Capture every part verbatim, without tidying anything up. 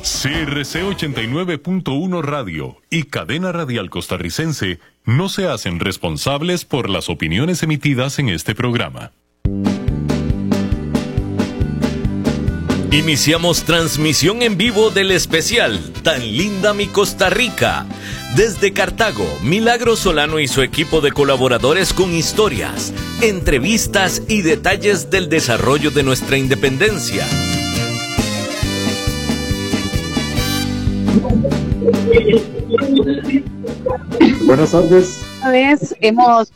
C R C ochenta y nueve punto uno Radio y Cadena Radial Costarricense no se hacen responsables por las opiniones emitidas en este programa. Iniciamos transmisión en vivo del especial Tan Linda Mi Costa Rica. Desde Cartago, Milagro Solano y su equipo de colaboradores con historias, entrevistas y detalles del desarrollo de nuestra independencia. Buenas tardes. Una vez hemos...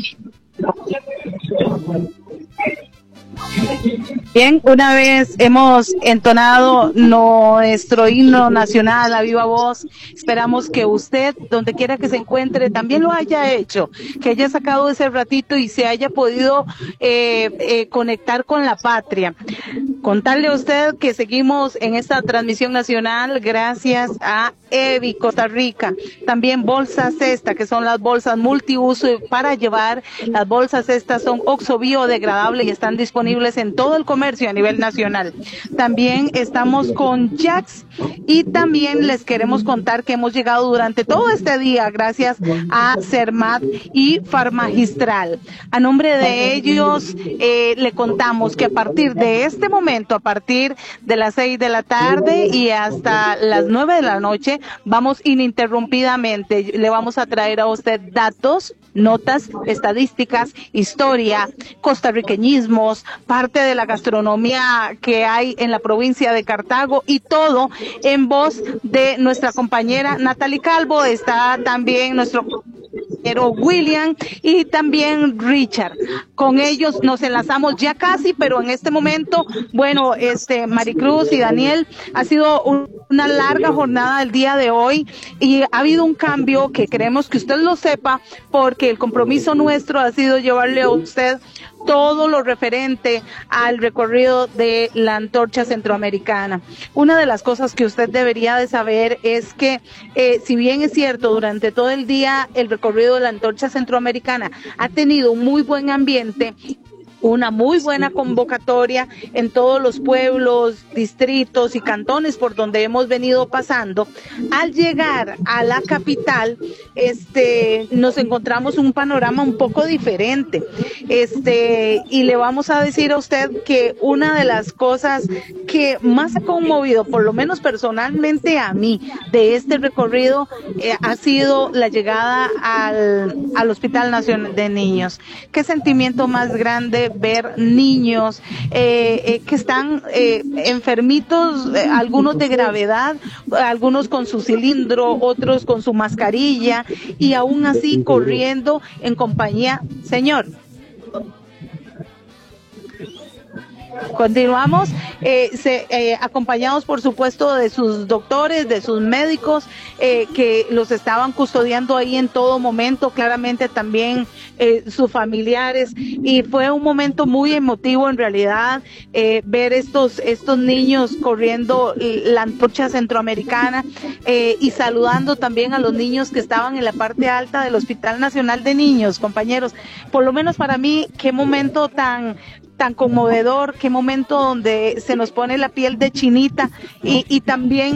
Bien, una vez hemos entonado nuestro himno nacional a viva voz. Esperamos que usted, donde quiera que se encuentre, también lo haya hecho, que haya sacado ese ratito y se haya podido eh, eh, conectar con la patria. Contarle a usted que seguimos en esta transmisión nacional gracias a Evi Costa Rica. También bolsas cesta, que son las bolsas multiuso para llevar. Las bolsas cestas son oxo biodegradable y están disponibles en todo el comercio a nivel nacional. También estamos con Jax y también les queremos contar que hemos llegado durante todo este día gracias a Cermat y Farmagistral. A nombre de ellos eh, le contamos que a partir de este momento, a partir de las seis de la tarde y hasta las nueve de la noche, vamos ininterrumpidamente, le vamos a traer a usted datos, notas, estadísticas, historia, costarriqueñismos, parte de la gastronomía que hay en la provincia de Cartago y todo en voz de nuestra compañera Natalie Calvo. Está también nuestro compañero William y también Richard. Con ellos nos enlazamos ya casi, pero en este momento, bueno, este Maricruz y Daniel, ha sido un, una larga jornada el día de hoy y ha habido un cambio que queremos que usted lo sepa, porque el compromiso nuestro ha sido llevarle a usted todo lo referente al recorrido de la antorcha centroamericana. Una de las cosas que usted debería de saber es que, eh, si bien es cierto, durante todo el día el recorrido de la antorcha centroamericana ha tenido un muy buen ambiente, una muy buena convocatoria en todos los pueblos, distritos y cantones por donde hemos venido pasando. Al llegar a la capital, este, nos encontramos un panorama un poco diferente. Este, y le vamos a decir a usted que una de las cosas que más ha conmovido, por lo menos personalmente a mí, de este recorrido, eh, ha sido la llegada al, al Hospital Nacional de Niños. Qué sentimiento más grande ver niños eh, eh, que están eh, enfermitos, eh, algunos de gravedad, algunos con su cilindro, otros con su mascarilla y aún así corriendo en compañía. Señor. Continuamos, eh, se, eh, acompañados por supuesto de sus doctores, de sus médicos, eh, que los estaban custodiando ahí en todo momento, claramente también eh, sus familiares, y fue un momento muy emotivo en realidad, eh, ver estos, estos niños corriendo la antorcha centroamericana eh, y saludando también a los niños que estaban en la parte alta del Hospital Nacional de Niños. Compañeros, por lo menos para mí, qué momento tan tan conmovedor, qué momento donde se nos pone la piel de chinita y, y también